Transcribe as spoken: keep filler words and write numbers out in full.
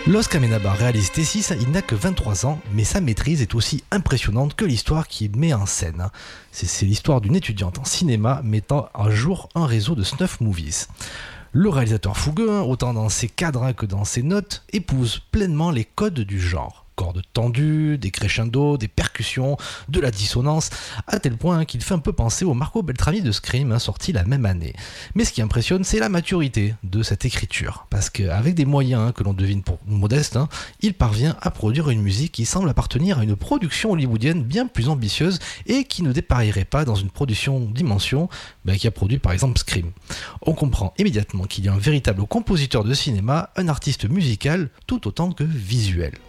Lorsque Amenabar réalise T six, il n'a que vingt-trois ans, mais sa maîtrise est aussi impressionnante que l'histoire qu'il met en scène. C'est, c'est l'histoire d'une étudiante en cinéma mettant à jour un réseau de snuff movies. Le réalisateur fougueux, autant dans ses cadres que dans ses notes, épouse pleinement les codes du genre. Cordes tendues, des crescendos, des percussions, de la dissonance, à tel point qu'il fait un peu penser au Marco Beltrami de Scream, sorti la même année. Mais ce qui impressionne, c'est la maturité de cette écriture, parce qu'avec des moyens que l'on devine pour modestes, hein, il parvient à produire une musique qui semble appartenir à une production hollywoodienne bien plus ambitieuse et qui ne dépareillerait pas dans une production dimension ben, qui a produit par exemple Scream. On comprend immédiatement qu'il y a un véritable compositeur de cinéma, un artiste musical tout autant que visuel.